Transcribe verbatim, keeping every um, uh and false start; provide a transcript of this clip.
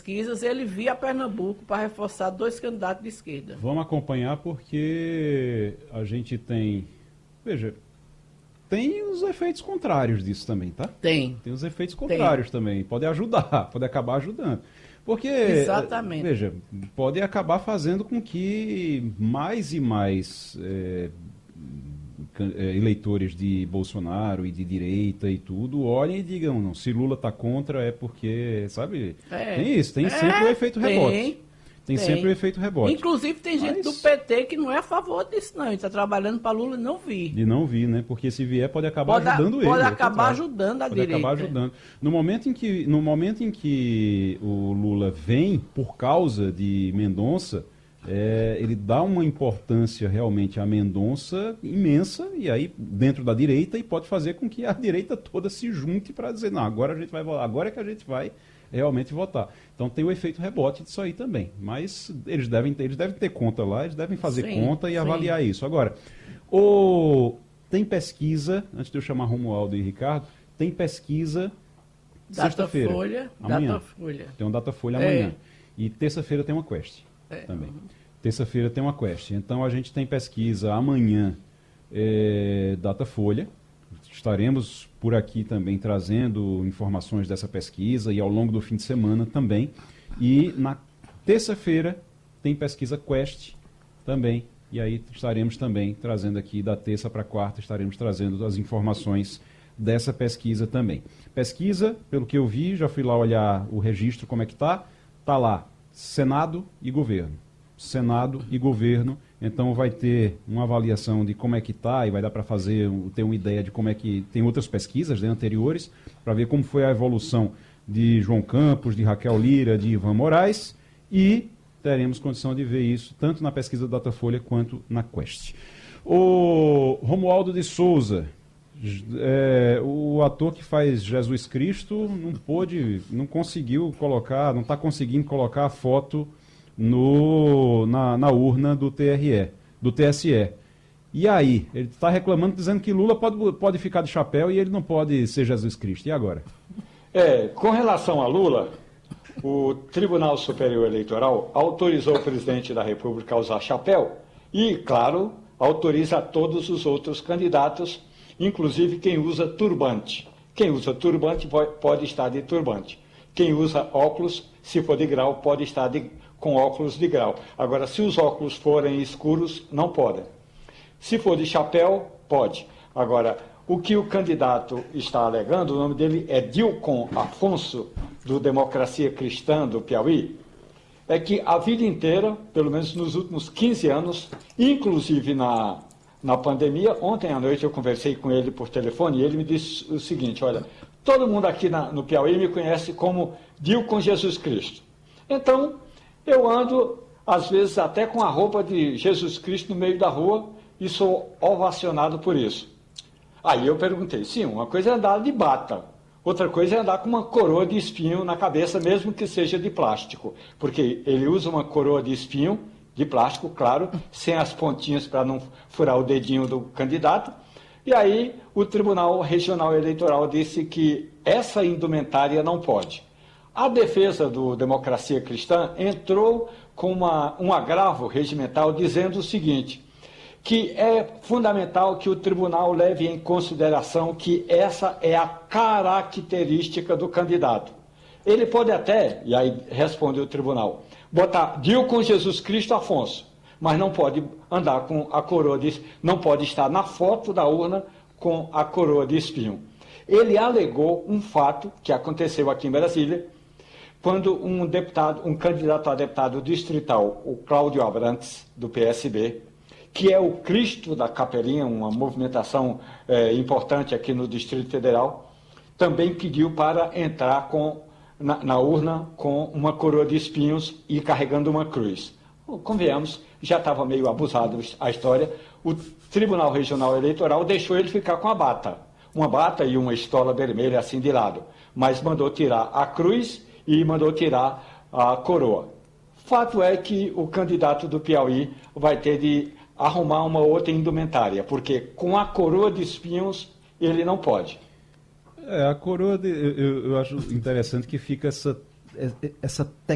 pesquisas, ele via Pernambuco para reforçar dois candidatos de esquerda. Vamos acompanhar porque a gente tem... Veja, tem os efeitos contrários disso também, tá? Tem. Tem os efeitos contrários tem. também. Pode ajudar, pode acabar ajudando. Porque, exatamente. Veja, pode acabar fazendo com que mais e mais é, eleitores de Bolsonaro e de direita e tudo olhem e digam, não, se Lula está contra é porque, sabe? É. Tem isso, tem é, sempre o efeito rebote. Tem. Tem, tem sempre o efeito rebote. Inclusive tem gente Mas... do P T que não é a favor disso, não. Ele está trabalhando para Lula não vir. E não vir, né? Porque se vier pode acabar pode ajudando a, ele. Pode acabar ajudando a pode direita. Pode acabar ajudando. No momento, em que, no momento em que o Lula vem por causa de Mendonça, é, ele dá uma importância realmente a Mendonça imensa, e aí dentro da direita, e pode fazer com que a direita toda se junte para dizer, não, agora a gente vai agora é que a gente vai realmente votar. Então tem o efeito rebote disso aí também. Mas eles devem ter, eles devem ter conta lá, eles devem fazer sim, conta e sim. avaliar isso. Agora, o, tem pesquisa, antes de eu chamar Romualdo e Ricardo, tem pesquisa sexta-feira. Datafolha. Amanhã. Datafolha. Tem um Datafolha amanhã. É. E terça-feira tem uma Quest é. também. Uhum. Terça-feira tem uma Quest. Então a gente tem pesquisa amanhã, é, Datafolha. Estaremos por aqui também trazendo informações dessa pesquisa e ao longo do fim de semana também. E na terça-feira tem pesquisa Quest também. E aí estaremos também trazendo aqui da terça para quarta, estaremos trazendo as informações dessa pesquisa também. Pesquisa, pelo que eu vi, já fui lá olhar o registro, como é que está. Está lá, Senado e governo. Senado e governo. Então vai ter uma avaliação de como é que está e vai dar para fazer, ter uma ideia de como é que... Tem outras pesquisas, né, anteriores, para ver como foi a evolução de João Campos, de Raquel Lira, de Ivan Moraes, e teremos condição de ver isso tanto na pesquisa do Datafolha quanto na Quest. O Romualdo de Souza, é, o ator que faz Jesus Cristo, não pôde, não conseguiu colocar, não está conseguindo colocar a foto No, na, na urna do T R E, do T S E. E aí, ele está reclamando, dizendo que Lula pode, pode ficar de chapéu e ele não pode ser Jesus Cristo. E agora? É, com relação a Lula, o Tribunal Superior Eleitoral autorizou o presidente da República a usar chapéu e, claro, autoriza a todos os outros candidatos, inclusive quem usa turbante. Quem usa turbante pode estar de turbante. Quem usa óculos, se for de grau, pode estar de com óculos de grau. Agora, se os óculos forem escuros, não podem. Se for de chapéu, pode. Agora, o que o candidato está alegando, o nome dele é Dilcon Afonso, do Democracia Cristã do Piauí, é que a vida inteira, pelo menos nos últimos quinze anos, inclusive na, na pandemia, ontem à noite eu conversei com ele por telefone e ele me disse o seguinte, olha, todo mundo aqui na, no Piauí me conhece como Dilcon Jesus Cristo. Então, eu ando, às vezes, até com a roupa de Jesus Cristo no meio da rua e sou ovacionado por isso. Aí eu perguntei, sim, uma coisa é andar de bata, outra coisa é andar com uma coroa de espinho na cabeça, mesmo que seja de plástico, porque ele usa uma coroa de espinho, de plástico, claro, sem as pontinhas para não furar o dedinho do candidato, e aí o Tribunal Regional Eleitoral disse que essa indumentária não pode. A defesa do Democracia Cristã entrou com uma, um agravo regimental dizendo o seguinte, que é fundamental que o tribunal leve em consideração que essa é a característica do candidato. Ele pode até, e aí responde o tribunal, botar Dilcon Jesus Cristo Afonso, mas não pode andar com a coroa de, não pode estar na foto da urna com a coroa de espinho. Ele alegou um fato que aconteceu aqui em Brasília, quando um deputado, um candidato a deputado distrital, o Cláudio Abrantes, do P S B, que é o Cristo da Capelinha, uma movimentação é, importante aqui no Distrito Federal, também pediu para entrar com, na, na urna com uma coroa de espinhos e carregando uma cruz. Convenhamos, já estava meio abusado a história, o Tribunal Regional Eleitoral deixou ele ficar com a bata, uma bata e uma estola vermelha assim de lado, mas mandou tirar a cruz e mandou tirar a coroa. Fato é que o candidato do Piauí vai ter de arrumar uma outra indumentária, porque com a coroa de espinhos ele não pode. É, a coroa, de, eu, eu acho interessante que fica essa, essa